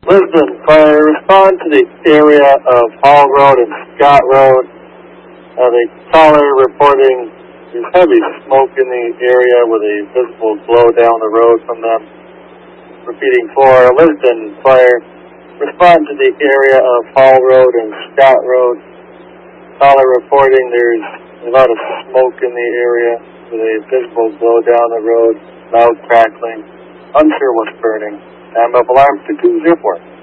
Lisbon Fire, respond to the area of Hall Road and Scott Road. The caller reporting there's heavy smoke in the area with a visible glow down the road from them. Repeating for Lisbon Fire, respond to the area of Hall Road and Scott Road. Caller reporting there's a lot of smoke in the area with a visible glow down the road, loud crackling, unsure what's burning. Stand up alarm to 204.